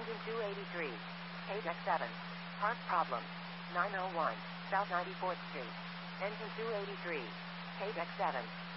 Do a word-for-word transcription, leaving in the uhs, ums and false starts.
Engine two eighty-three. K deck seven. Part problem. nine oh one. South ninety-fourth Street. Engine two eighty-three. K deck seven.